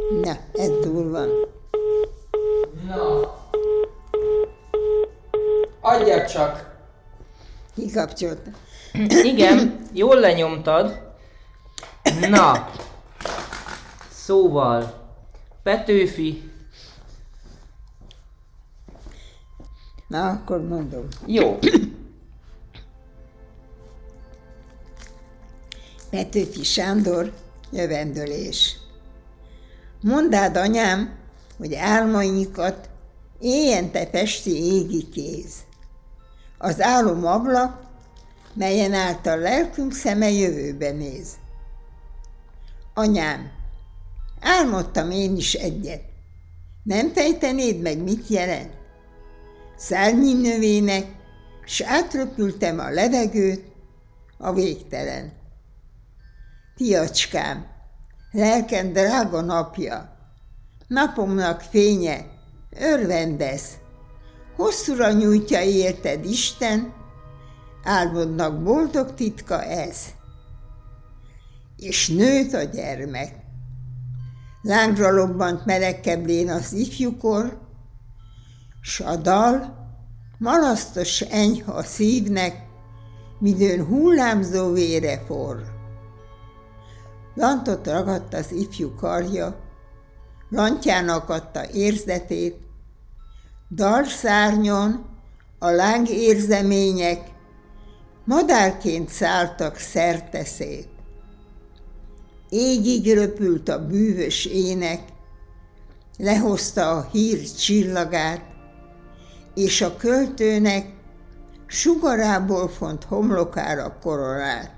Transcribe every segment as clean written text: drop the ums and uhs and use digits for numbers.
Na, ez túl van. Na. Adja csak. Kikapcsolta. Igen, jól lenyomtad. Na. Szóval. Petőfi. Na, akkor mondom. Jó. Petőfi Sándor, jövendőlés. Mondád, anyám, hogy álmainkat éjjente festi égi kéz. Az álom ablak, melyen által lelkünk szeme jövőbe néz. Anyám, álmodtam én is egyet. Nem fejtenéd meg, mit jelent? Szárnyi növének, s átröpültem a levegőt, a végtelen. Fiacskám, lelkem drága napja, napomnak fénye, örvendesz, hosszúra nyújtja érted Isten, álmodnak boldog titka ez. És nőtt a gyermek. Lángra lobbant melegkeblén az ifjúkor, s a dal malasztos enyhe a szívnek, midőn hullámzó vére forr. Lantot ragadt az ifjú karja, lantjának adta érzetét, dalszárnyon a láng érzemények madárként szálltak szerteszét. Égig röpült a bűvös ének, lehozta a hír csillagát, és a költőnek sugarából font homlokára koronát.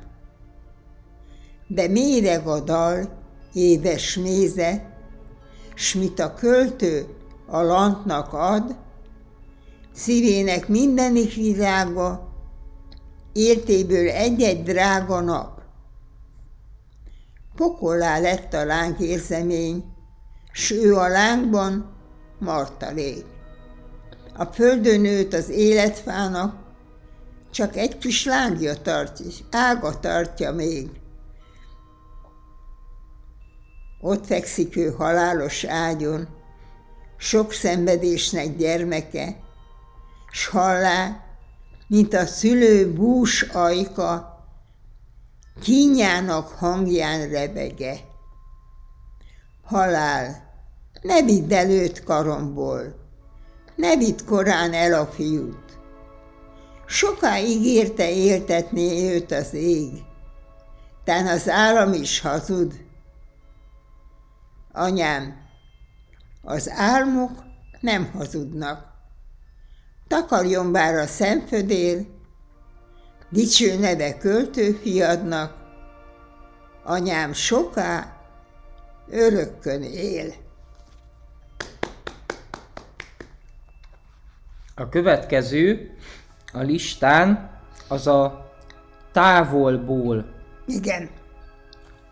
De méreg a dal, édes méze, s mit a költő a lantnak ad, szívének mindenik virága, értéből egy-egy drága nap. Pokollá lett a láng érzemény, s ő a lángban martalék. A földön nőtt az életfának, csak egy kis lángja ága tartja még. Ott fekszik ő halálos ágyon, sok szenvedésnek gyermeke, s hallá, mint a szülő bús ajka, kínjának hangján rebege. Halál, ne vidd el őt karomból, ne vidd korán el a fiút. Soká ígérte éltetné őt az ég, tán az állam is hazud. Anyám, az álmok nem hazudnak. Takarjon bár a szemfödél, dicső neve költőfiadnak, anyám soká, örökkön él. A következő a listán az a távolból. Igen.